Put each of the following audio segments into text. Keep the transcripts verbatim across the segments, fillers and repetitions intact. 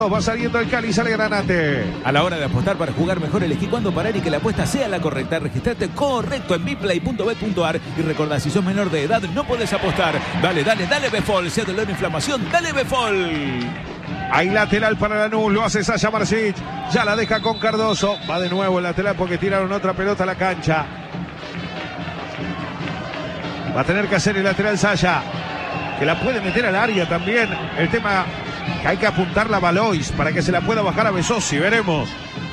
Va saliendo el Cali, sale Granate. A la hora de apostar para jugar mejor, elegí cuándo parar y que la apuesta sea la correcta. Registrate correcto en biplay punto bet punto ar y recordá, si sos menor de edad no podés apostar. Dale, dale, dale Befol, sea dolor o inflamación, dale Befol. Hay lateral para Lanús, lo hace Sasha Marsic. Ya la deja con Cardoso. Va de nuevo el lateral porque tiraron otra pelota a la cancha. Va a tener que hacer el lateral Sasha, que la puede meter al área también. El tema que hay que apuntarla a Valois para que se la pueda bajar a Besosi, veremos.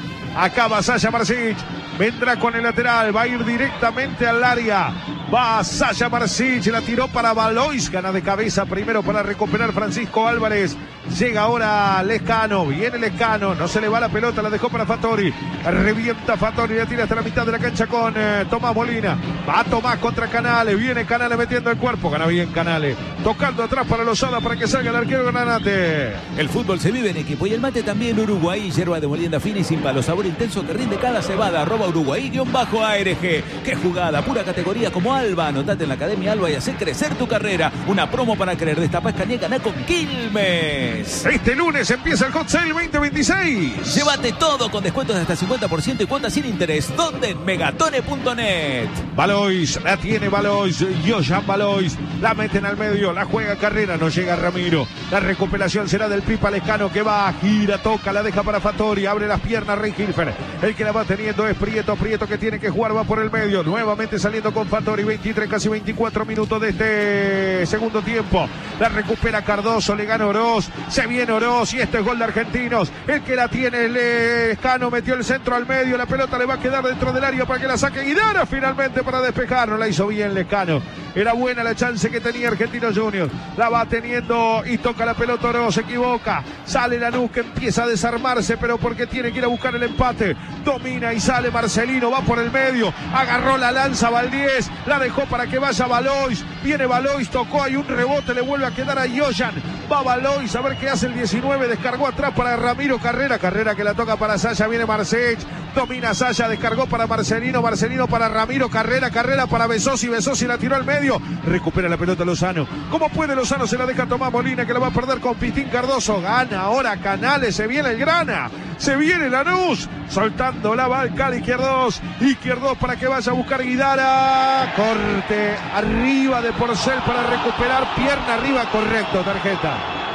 Acaba Sasha Marsic, vendrá con el lateral, va a ir directamente al área. Va Sasha Marsic, la tiró para Valois, gana de cabeza primero para recuperar Francisco Álvarez. Llega ahora Lescano, viene Lescano, no se le va la pelota, la dejó para Fattori. Revienta Fattori, la tira hasta la mitad de la cancha con eh, Tomás Molina. Va Tomás contra Canales, viene Canales metiendo el cuerpo, gana bien Canales. Tocando atrás para Lozada para que salga el arquero Granate. El fútbol se vive en equipo y el mate también. Uruguay, yerba de molienda fina y sin palo, sabor intenso que rinde cada cebada. Arroba Uruguay, guión bajo A R G. Qué jugada, pura categoría como Alba. Anotate en la Academia Alba y hacer crecer tu carrera. Una promo para creer, destapá Escañé, ganá con Quilmes. Este lunes empieza el Hot Sale veinte veintiséis. Llévate todo con descuentos de hasta cincuenta por ciento y cuotas sin interés. ¿Dónde? En megatone punto net. Valois, la tiene Valois, Jojan Valois, la meten al medio, la juega Carrera, no llega Ramiro. La recuperación será del Pipa Lescano que va, gira, toca, la deja para Fattori, abre las piernas Rey Hilfer. El que la va teniendo es Prieto, Prieto que tiene que jugar, va por el medio, nuevamente saliendo con Fattori, veintitrés, casi veinticuatro minutos de este segundo tiempo. La recupera Cardoso, le gana Oroz, se viene Oroz y este es gol de Argentinos. El que la tiene es Lescano, metió el centro al medio, la pelota le va a quedar dentro del área para que la saque Guidara finalmente para despejar, no la hizo bien Lescano. Era buena la chance que tenía Argentinos Juniors, la va teniendo y toca la pelota Oroz, se equivoca, sale Lanús que empieza a desarmarse, pero porque tiene que ir a buscar el empate, domina y sale Marcelino, va por el medio, agarró la lanza Valdés, la dejó para que vaya Valois, viene Valois, tocó, hay un rebote, le vuelve a quedar a Jojan, va Valois a ver qué hace el diecinueve, descargó atrás para Ramiro Carrera, Carrera que la toca para Sasha, viene Marcech, domina Sasha, descargó para Marcelino, Marcelino para Ramiro Carrera, Carrera para Besosi, Besosi la tiró al medio, recupera la pelota Lozano, ¿cómo puede Lozano? Se la deja Tomás Molina que la va a perder con Pitín Cardoso, gana ahora Canales, se viene el Grana, se viene Lanús, soltando la va al Cali Izquierdos, Izquierdos para que vaya a buscar Guidara, corte arriba de Porcel para recuperar, pierna arriba, correcto, tarjeta.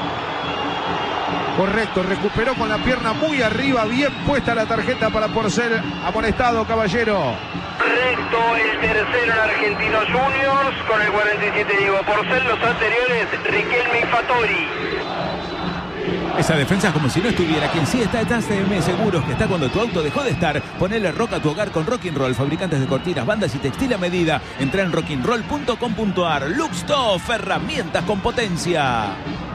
Correcto, recuperó con la pierna muy arriba, bien puesta la tarjeta para Porcel, amonestado Caballero. Correcto, el tercero en Argentinos Juniors, con el cuarenta y siete Diego Porcel, los anteriores Riquelme y Fattori. Esa defensa es como si no estuviera. Quien sí está es T C M Seguros, que está cuando tu auto dejó de estar. Ponele rock a tu hogar con Rock'n'Roll, fabricantes de cortinas, bandas y textil a medida. Entra en rock'n'roll punto com punto ar. Luxtoff, herramientas con potencia.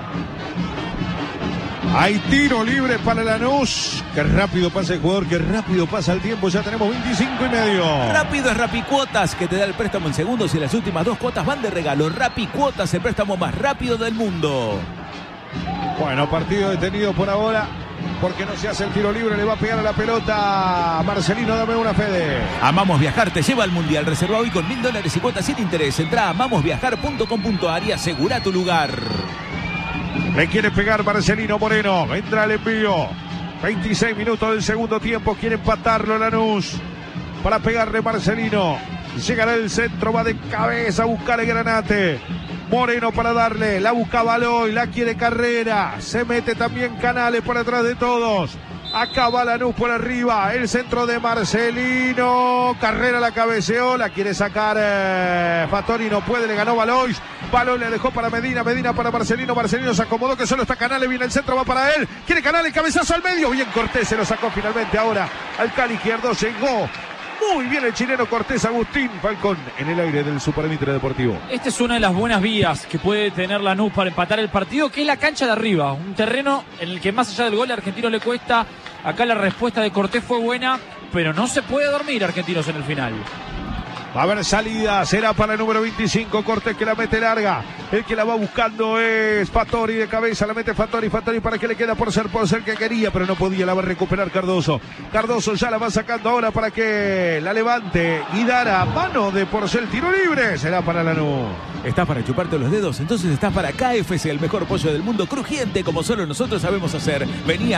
Hay tiro libre para Lanús. Qué rápido pasa el jugador, qué rápido pasa el tiempo. Ya tenemos veinticinco y medio. Rápido es Rapicuotas, que te da el préstamo en segundos y las últimas dos cuotas van de regalo. Rapicuotas, el préstamo más rápido del mundo. Bueno, partido detenido por ahora porque no se hace el tiro libre. Le va a pegar a la pelota Marcelino, dame una, Fede. Amamos Viajar te lleva al Mundial. Reserva hoy con mil dólares y cuotas sin interés. Entra a amamos viajar punto com punto ar y asegura tu lugar. Le quiere pegar Marcelino Moreno. Vendrá el envío. veintiséis minutos del segundo tiempo. Quiere empatarlo Lanús. Para pegarle Marcelino. Llegará el centro. Va de cabeza a buscar el Granate. Moreno para darle. La busca Valois. La quiere Carrera. Se mete también Canales por atrás de todos. Acaba Lanús por arriba, el centro de Marcelino, Carrera la cabeceó, la quiere sacar eh, Fattori, no puede, le ganó Valois, Valois le dejó para Medina, Medina para Marcelino, Marcelino se acomodó que solo está Canales, viene el centro, va para él, quiere Canales, cabezazo al medio, bien Cortés se lo sacó finalmente ahora al Cali Izquierdo, llegó muy bien el chileno Cortés, Agustín Falcón en el aire del Supermitre Deportivo. Esta es una de las buenas vías que puede tener Lanús para empatar el partido, que es la cancha de arriba, un terreno en el que más allá del gol a Argentinos le cuesta. Acá la respuesta de Cortés fue buena, pero no se puede dormir Argentinos en el final. A ver, salida, será para el número veinticinco, Cortés que la mete larga. El que la va buscando es Fattori de cabeza, la mete Fattori, Fattori para que le queda por ser, por ser que quería, pero no podía, la va a recuperar Cardoso. Cardoso ya la va sacando ahora para que la levante. Guidara, mano de Porcel, tiro libre, será para Lanús. ¿Estás para chuparte los dedos? Entonces estás para K F C, el mejor pollo del mundo, crujiente como solo nosotros sabemos hacer. Venía